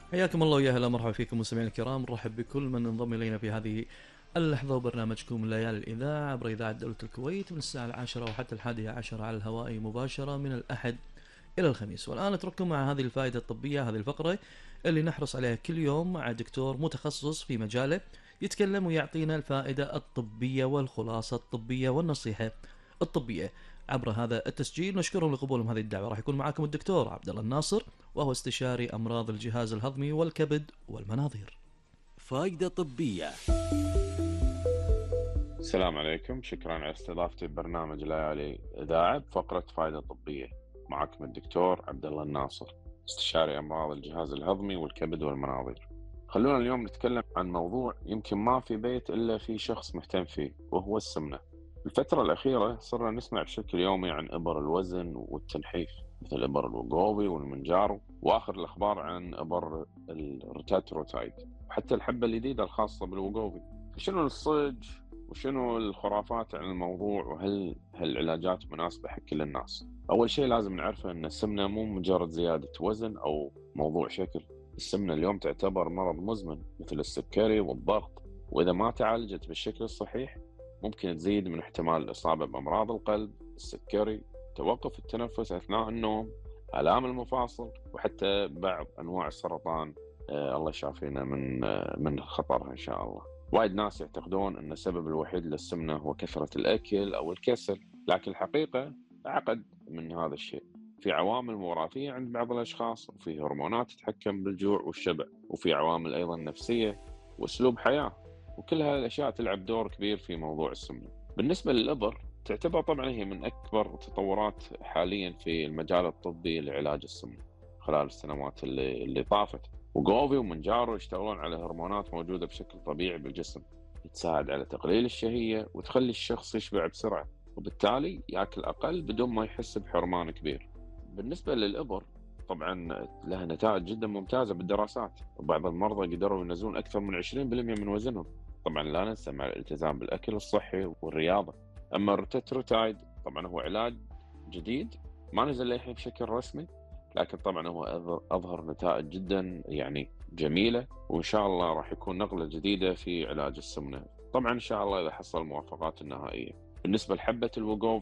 حياكم الله ويا هلا مرحبا فيكم مستمعينا الكرام، نرحب بكل من انضم الينا في هذه اللحظة وبرنامجكم ليالي الإذاعة عبر إذاعة دولة الكويت من الساعة 10 وحتى 11 على الهواء مباشرة من الأحد إلى الخميس. والآن أترككم مع هذه الفائدة الطبية، هذه الفقرة اللي نحرص عليها كل يوم مع دكتور متخصص في مجاله يتكلم ويعطينا الفائدة الطبية والخلاصة الطبية والنصيحة الطبية عبر هذا التسجيل. نشكرهم لقبولهم هذه الدعوة. راح يكون معكم الدكتور عبد الله الناصر، وهو استشاري أمراض الجهاز الهضمي والكبد والمناظير. فائدة طبية. السلام عليكم، شكرا على استضافتي ببرنامج ليالي إذاعة بفقرة فائدة طبية. معكم الدكتور عبد الله الناصر، استشاري أمراض الجهاز الهضمي والكبد والمناظير. خلونا اليوم نتكلم عن موضوع يمكن ما في بيت إلا في شخص مهتم فيه، وهو السمنة. الفترة الأخيرة صرنا نسمع بشكل يومي عن إبر الوزن والتنحيف، مثل إبر الوقوبي والمنجارو، وآخر الأخبار عن إبر الريتاتروتايد، وحتى الحبة الجديدة الخاصة بالوقوبي. شنو الصج وشنو الخرافات عن الموضوع، وهل هالعلاجات مناسبة حق كل الناس؟ أول شيء لازم نعرفه أن السمنة مو مجرد زيادة وزن أو موضوع شكل. السمنة اليوم تعتبر مرض مزمن مثل السكري والضغط، وإذا ما تعالجت بالشكل الصحيح ممكن تزيد من احتمال الإصابة بأمراض القلب، السكري، توقف التنفس أثناء النوم، آلام المفاصل، وحتى بعض أنواع السرطان. الله يشافينا من خطرها إن شاء الله. وايد ناس يعتقدون أن السبب الوحيد للسمنة هو كثرة الأكل أو الكسل، لكن الحقيقة أعقد من هذا الشيء. في عوامل وراثية عند بعض الأشخاص، وفي هرمونات تتحكم بالجوع والشبع، وفي عوامل أيضا نفسية وأسلوب حياة، وكل هذه الأشياء تلعب دور كبير في موضوع السمنة. بالنسبة للإبر، تعتبر طبعا هي من أكبر التطورات حاليا في المجال الطبي لعلاج السمنة خلال السنوات اللي طافت. وجوفي ومنجارو يشتغلون على هرمونات موجودة بشكل طبيعي بالجسم، تساعد على تقليل الشهية وتخلي الشخص يشبع بسرعة، وبالتالي يأكل أقل بدون ما يحس بحرمان كبير. بالنسبة للإبر، طبعا لها نتائج جدا ممتازة بالدراسات، وبعض المرضى قدروا ينزلون أكثر من 20% من وزنهم، طبعا لا ننسى مع الالتزام بالأكل الصحي والرياضة. أما الروتاتروتايد طبعا هو علاج جديد ما نزل للحين بشكل رسمي، لكن طبعا هو أظهر نتائج جدا جميلة، وإن شاء الله راح يكون نقلة جديدة في علاج السمنة، طبعا إن شاء الله إذا حصل الموافقات النهائية. بالنسبة لحبة الوقوف